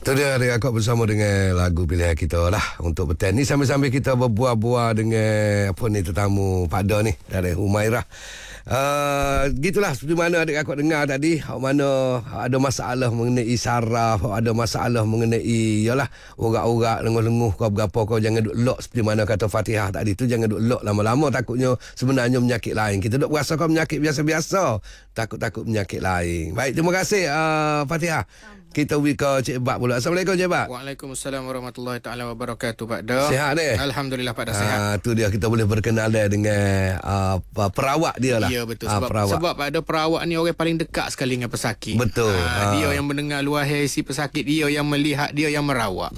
Itu dia adik akak bersama dengan lagu pilihan kita lah untuk petang ni, sambil-sambil kita berbual-bual dengan apa ni tetamu pada ni dari Humairah. Gitulah seperti mana adik akak dengar tadi, hak mana ada masalah mengenai saraf, ada masalah mengenai yalah urat-urat lenguh-lenguh kau berapa, kau jangan duk lock seperti mana kata Fatihah tadi tu, jangan duk lock lama-lama, takutnya sebenarnya penyakit lain. Kita duk berasa kau penyakit biasa-biasa, takut-takut penyakit lain. Baik, terima kasih Fatihah. Kita pergi ke Cik Bak pula. Assalamualaikum Cik Bak. Waalaikumsalam warahmatullahi taala wabarakatuh Pak Dah. Sihat ni? Alhamdulillah Pak Dah sihat. Tu dia, kita boleh berkenal dengan perawat dia lah. Ya betul, sebab Pak Dah perawat ni orang paling dekat sekali dengan pesakit. Betul. Dia yang mendengar luar isi pesakit, dia yang melihat, dia yang merawat.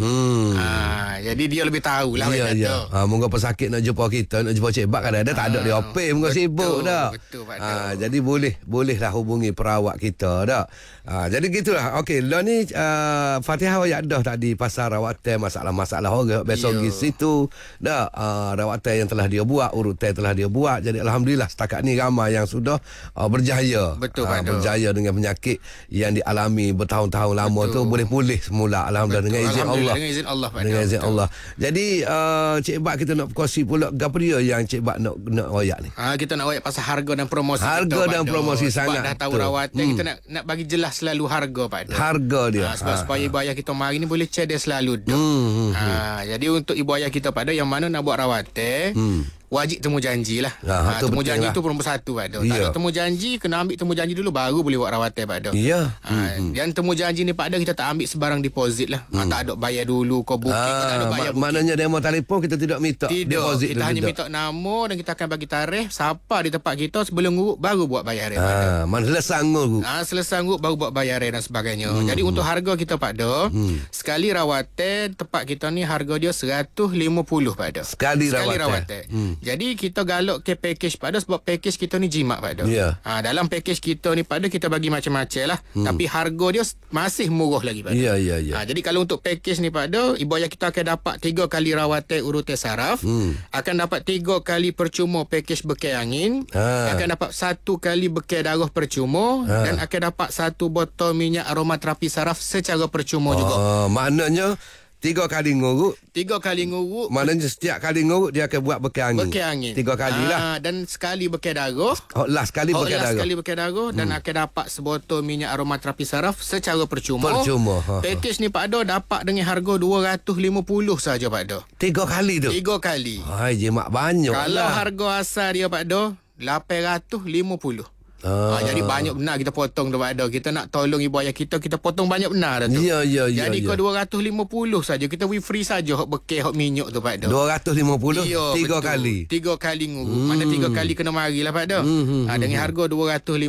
Jadi dia lebih tahulah. Ya. Moga pesakit nak jumpa kita, nak jumpa Cik Bak kadang-kadang tak ada dia opeh, moga sibuk dah. Betul Pak Dah. Jadi bolehlah hubungi perawat kita dah. Jadi gitulah. Okey, lo ni Fatihah awak dah tadi pasal rawatan, masalah-masalah orang besok pergi situ dah. Rawatan yang telah dia buat, urutan telah dia buat. Jadi alhamdulillah setakat ni ramai yang sudah berjaya. Betul Pak Dah. Berjaya dengan penyakit yang dialami bertahun-tahun lama tu boleh pulih semula alhamdulillah. Betul. Dengan izin Allah. Dengan izin Allah Pak Dah. Dengan izin Allah. Jadi Cik Bak kita nak berkongsi pula apa dia yang Cik Bak nak royak ni? Kita nak royak pasal harga dan promosi. Harga dan promosi sangat. Sebab dah tahu rawatan, kita nak bagi jelas selalu harga Pak Dah. Harga dia. Sebab supaya ibu ayah kita mari ni boleh cerdas selalu. Jadi untuk ibu ayah kita pada yang mana nak buat rawatan, wajib temu janji lah. Temu janji tu nombor satu Pak Dah. Tak ada temu janji, kena ambil temu janji dulu baru boleh buat rawatan Pak Dah. Dan temu janji ni Pak Dah, kita tak ambil sebarang deposit lah. Tak ada bayar dulu, kau booking, tak ada bayar booking. Maknanya demo telefon kita tidak minta deposit. Kita hanya minta nama dan kita akan bagi tarikh siapa di tempat kita, sebelum nguruk baru buat bayaran. Mana selesai nguruk. Selesai nguruk baru buat bayaran dan sebagainya. Jadi untuk harga kita Pak Dah, sekali rawatan tempat kita ni harga dia 150 Pak Dah. Sekali rawatan. Jadi kita galak ke package Pak Dah, sebab package kita ni jimat Pak Dah. Dalam package kita ni Pak Dah, kita bagi macam-macam lah. Tapi harga dia masih murah lagi Pak Dah. Jadi kalau untuk package ni Pak Dah, ibu ayah kita akan dapat 3 kali rawatan urutan saraf, akan dapat 3 kali percuma package bekal angin, akan dapat 1 kali bekal darah percuma, dan akan dapat 1 botol minyak aromaterapi saraf secara percuma juga. Maknanya 3 kali nguruk. 3 kali nguruk. Maknanya setiap kali nguruk dia akan buat bekal angin. 3 kali lah. Dan sekali bekal darah. Sekali bekal darah. Dan akan dapat sebotol minyak aromaterapi saraf secara percuma. Package ni Pak Dah dapat dengan harga 250 saja Pak Dah. 3 kali tu. 3 kali. Hai, jimat banyak. Kalau lah. harga asal dia Pak Dah 850. Jadi banyak benar kita potong tu Pak Dah. Kita nak tolong ibu ayah kita potong banyak benar dah tu. Jadi kau 250 saja. Kita beri free saja hok bekal, hok minyak tu Pak Dah. 250 3 kali. 3 kali nguruk. Mana 3 kali kena marilah Pak Dah. Dengan harga 250.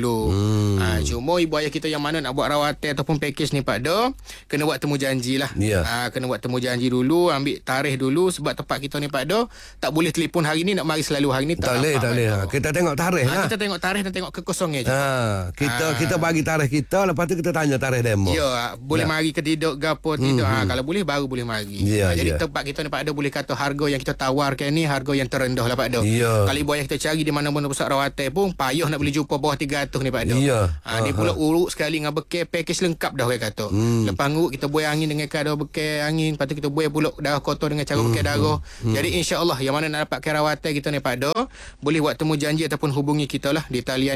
Cuma ibu ayah kita yang mana nak buat rawatan ataupun package ni Pak Dah, kena buat temu janji lah. Kena buat temu janji dulu, ambil tarikh dulu, sebab tempat kita ni Pak Dah tak boleh telefon hari ni nak mari selalu hari ni. Tak boleh. Kita tengok tarikh lah. Kita tengok tarikh dan tengok kekosongan je. Kita bagi tarikh kita, lepas tu kita tanya tarikh demo. Boleh mari ke tidak gapo tidak. Kalau boleh baru boleh mari. Jadi tempat kita ni Pak Dah, boleh kata harga yang kita tawarkan ni harga yang terendah lah Pak Dah. Kalau ibu ayah kita cari di mana-mana pusat rawatan pun payah nak boleh jumpa bawah 300 ni Pak Dah. Dia pula urut sekali dengan bekal, package lengkap dah orang kata. Lepas nguruk kita buai angin dengan kadar bekal angin, lepas tu kita buai pula darah kotor dengan cara bekal darah. Jadi insya-Allah yang mana nak dapat rawatan kita ni Pak Dah, boleh buat temu janji ataupun hubungi kita lah di talian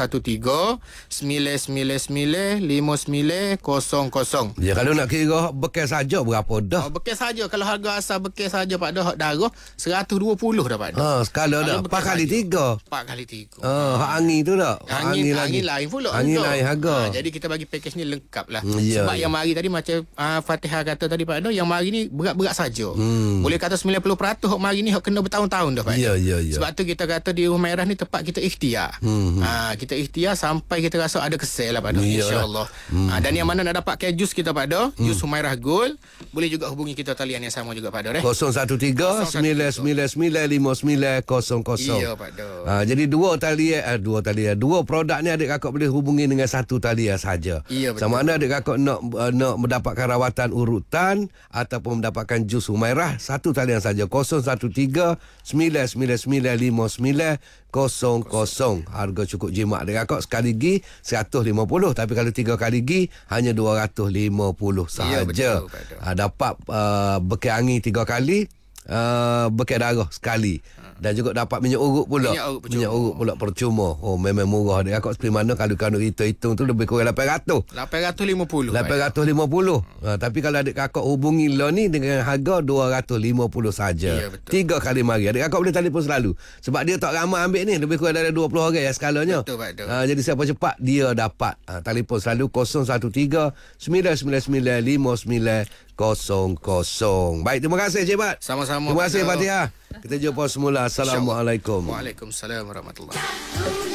013-999-5900. Kalau nak kira bekal saja berapa dah? Bekal saja, kalau harga asal bekal saja Pak Dah, hak darah 120 dah Pak Dah. Sekali dah 4 kali 3. 4 kali 3. Hak angin tu dah. Angin lain pula. Angin lain harga. Jadi kita bagi package ni lengkap lah. Sebab yang mari tadi macam Fatihah kata tadi Pak Dah, yang mari ni berat-berat saja. Boleh kata 90% hak mari ni hak kena bertahun-tahun dah Pak Dah. Sebab tu kita kata di Humairah ni tempat kita ikhtiar. Kita ikhtiar sampai kita rasa ada kesel lah Pak Dah, insya-Allah. Dan yang mana nak dapatkan jus kita Pak Dah, jus Humairah Gold, boleh juga hubungi kita talian yang sama juga Pak Dah. 013-999-5900. Ya Pak Dah. Jadi dua produk ni adik kakak boleh hubungi dengan satu talian saja. Sama ada adik kakak nak mendapatkan rawatan urutan ataupun mendapatkan jus Humairah, satu talian saja, 013-999-5900. Harga cukup jimat dia kakak. Sekali gi 150, tapi kalau 3 kali gi hanya 250 sahaja. Ya, betul. Dapat bekal angin 3 kali, bekal darah sekali. Dan juga dapat minyak urut pula. Minyak urut pula percuma. Oh, memang murah dia kakak. Seperti mana kalau hitung tu lebih kurang 800. 850. Tapi kalau adik kakak hubungi lo ni dengan harga 250 saja. Ya, betul. 3 kali mari. Adik kakak boleh telefon selalu. Sebab dia tak ramai ambil ni. Lebih kurang dari 20 orang ya skalanya. Betul, Pak Dok. Jadi siapa cepat dia dapat. Telefon selalu 013 999 5900. Baik, terima kasih Cik Mat. Sama-sama. Terima kasih Fatihah. Kita jumpa semula. Assalamualaikum. Waalaikumsalam warahmatullahi.